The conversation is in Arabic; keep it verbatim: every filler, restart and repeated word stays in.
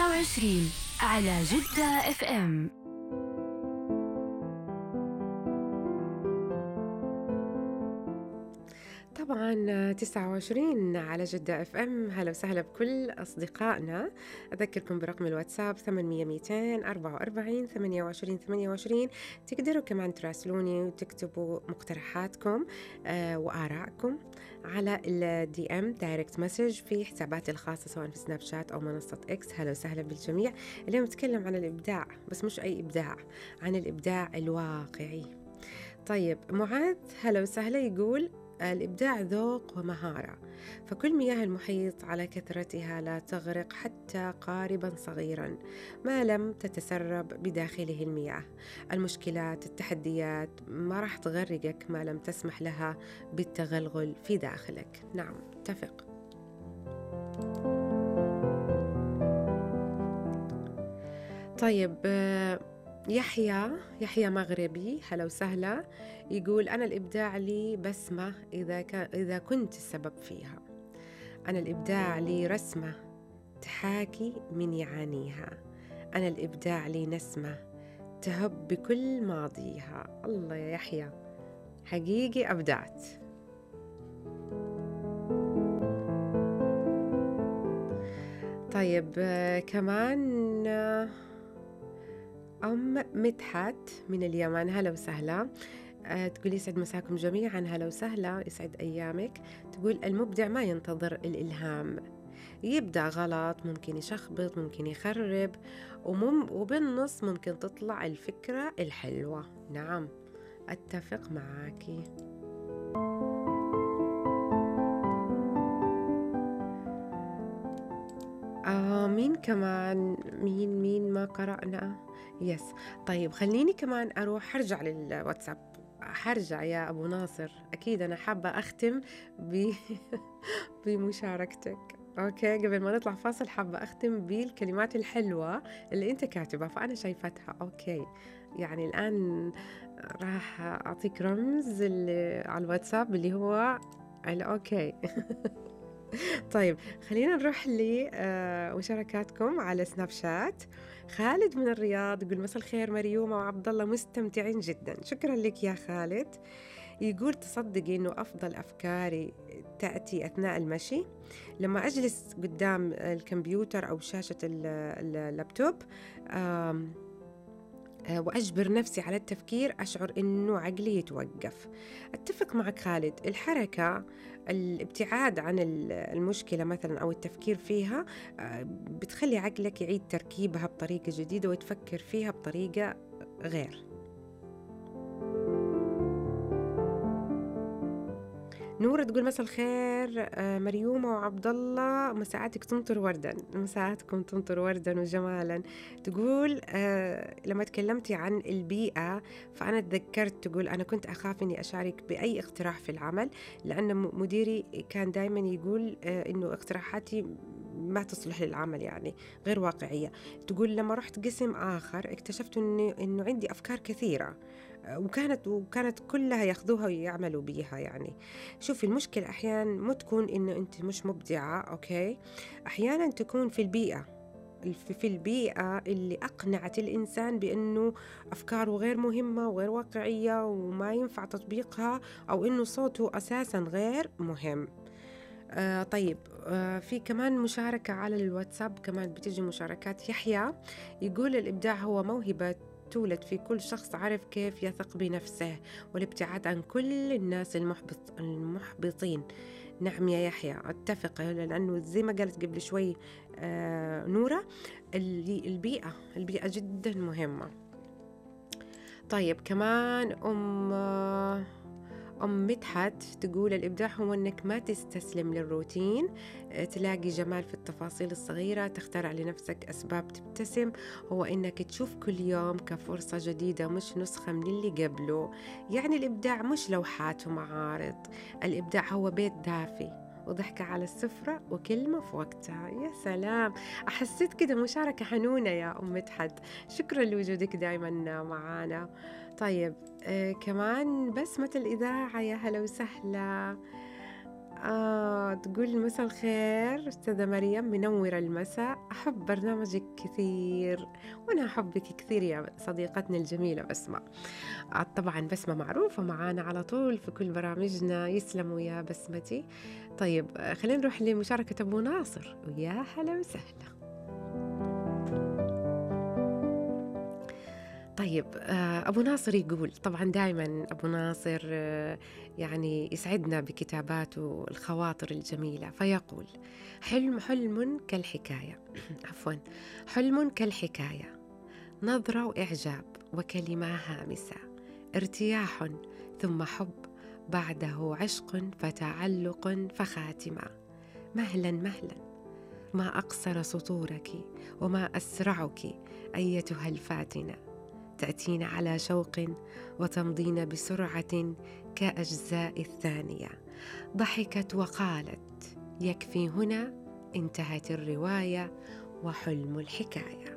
تسعة وعشرين على جدة اف ام. طبعا تسعة وعشرين على جدة اف ام. هلا وسهلا بكل أصدقائنا. أذكركم برقم الواتساب ثمانمية ميتين أربعة وأربعين ثمانية وعشرين ثمانية وعشرين. تقدروا كمان تراسلوني وتكتبوا مقترحاتكم آه وآرائكم على الدي ام دايركت مسج في حساباتي الخاصة سواء في سناب شات أو منصة إكس. هلا وسهلا بالجميع. اليوم نتكلم عن الإبداع، بس مش أي إبداع، عن الإبداع الواقعي. طيب معاذ هلا وسهلا يقول الإبداع ذوق ومهارة، فكل مياه المحيط على كثرتها لا تغرق حتى قاربا صغيرا ما لم تتسرب بداخله المياه. المشكلات التحديات ما راح تغرقك ما لم تسمح لها بالتغلغل في داخلك. نعم اتفق. طيب يحيى يحيى مغربي هلا وسهلا يقول أنا الإبداع لي بسمة إذا كان إذا كنت السبب فيها. أنا الإبداع لي رسمة تحاكي من يعانيها. أنا الإبداع لي نسمة تهب بكل ماضيها. الله يا يحيى، حقيقي أبدعت. طيب كمان أم مدحت من اليمن هلا وسهلا. أه تقول يسعد مساكم جميعا. هلا وسهلا، يسعد أيامك. تقول المبدع ما ينتظر الإلهام، يبدأ غلط، ممكن يشخبط، ممكن يخرب، ومم وبالنص ممكن تطلع الفكرة الحلوة. نعم أتفق معاكي. آه مين كمان مين مين ما قرأنا. يس. طيب خليني كمان أروح حرجع للواتساب، حرجع يا أبو ناصر. أكيد أنا حابة أختم ب... بمشاركتك. أوكي قبل ما نطلع فاصل حابة أختم بالكلمات الحلوة اللي أنت كاتبها، فأنا شايفتها. أوكي يعني الآن راح أعطيك رمز اللي على الواتساب اللي هو الأوكي. طيب خلينا نروح لمشاركاتكم على سناب شات. خالد من الرياض يقول مساء الخير مريومة وعبد الله، مستمتعين جدا. شكرا لك يا خالد. يقول تصدقي إنه أفضل أفكاري تأتي أثناء المشي، لما أجلس قدام الكمبيوتر أو شاشة اللابتوب وأجبر نفسي على التفكير أشعر إنه عقلي يتوقف. أتفق معك خالد. الحركة، الابتعاد عن المشكلة مثلا أو التفكير فيها بتخلي عقلك يعيد تركيبها بطريقة جديدة وتفكر فيها بطريقة غير. نورة تقول مساء الخير مريومة وعبد الله، مساعاتك تمطر وردا. مساعاتكم تمطر وردا وجمالا. تقول آه لما تكلمتي عن البيئة فأنا تذكرت، تقول أنا كنت أخاف إني أشارك بأي اقتراح في العمل لأن مديري كان دايما يقول آه إنه اقتراحاتي ما تصلح للعمل، يعني غير واقعية. تقول لما رحت قسم آخر اكتشفت إنه إنه عندي أفكار كثيرة وكانت وكانت كلها ياخذوها ويعملوا بيها. يعني شوفي المشكلة أحيانا مو تكون إنه أنت مش مبدعة، أوكي، أحيانا تكون في البيئة في البيئة اللي أقنعت الإنسان بأنه أفكاره غير مهمة وغير واقعية وما ينفع تطبيقها، أو إنه صوته أساسا غير مهم. آه طيب آه في كمان مشاركة على الواتساب، كمان بتجي مشاركات. يحيى يقول الإبداع هو موهبة تولد في كل شخص عارف كيف يثق بنفسه والابتعاد عن كل الناس المحبط المحبطين. نعم يا يحيى أتفق، لأنه زي ما قالت قبل شوي آه نورة، البيئة البيئة جدا مهمة. طيب كمان أم آه أم مدحت تقول الإبداع هو أنك ما تستسلم للروتين، تلاقي جمال في التفاصيل الصغيرة، تخترع لنفسك أسباب تبتسم، هو أنك تشوف كل يوم كفرصة جديدة مش نسخة من اللي قبله. يعني الإبداع مش لوحات ومعارض، الإبداع هو بيت دافي وضحكة على السفرة وكلمة في وقتها. يا سلام، أحسيت كده مشاركة حنونة يا أم مدحت. شكرا لوجودك دايما معانا. طيب آه كمان بسمة الإذاعة، يا هلا وسهلا. آه تقول مساء الخير أستاذة مريم، منورة المساء، أحب برنامجك كثير. وأنا أحبك كثير يا صديقتنا الجميلة بسمة. آه طبعا بسمة معروفة معانا على طول في كل برامجنا، يسلموا يا بسمتي. طيب آه، خلينا نروح لمشاركة أبو ناصر، ويا هلا وسهلا. طيب آه، أبو ناصر يقول، طبعا دائما أبو ناصر آه، يعني يسعدنا بكتاباته الخواطر الجميلة، فيقول: حلم حلم كالحكاية عفوا حلم كالحكاية، نظرة وإعجاب وكلمة هامسة، ارتياح ثم حب، بعده عشق فتعلق فخاتمة. مهلا مهلا، ما أقصر سطورك وما أسرعك أيتها الفاتنة، تأتين على شوق وتمضين بسرعة كأجزاء الثانية. ضحكت وقالت: يكفي هنا، انتهت الرواية وحلم الحكاية.